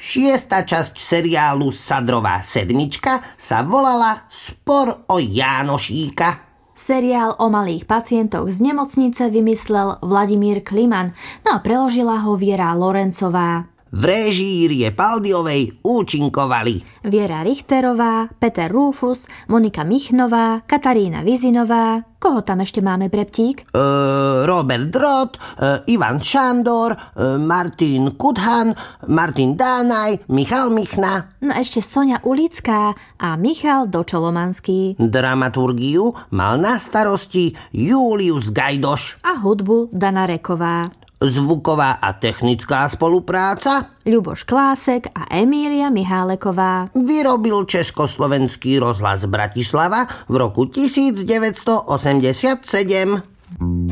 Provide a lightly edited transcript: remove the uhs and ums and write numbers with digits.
Šiesta časť seriálu Sadrová sedmička sa volala Spor o Jánošíka. Seriál o malých pacientoch z nemocnice vymyslel Vladimír Kliman, no a preložila ho Viera Lorencová. V réžii Rie Paldiovej účinkovali Viera Richterová, Peter Rufus, Monika Michnová, Katarína Vizinová. Koho tam ešte máme, Breptík? Robert Drott, Ivan Šandor, Martin Kudhan, Martin Dánaj, Michal Michna. No ešte Sonia Ulická a Michal Dočolomanský. Dramaturgiu mal na starosti Julius Gajdoš. A hudbu Dana Reková. Zvuková a technická spolupráca Ľuboš Klásek a Emília Miháleková. Vyrobil Československý rozhlas Bratislava v roku 1987.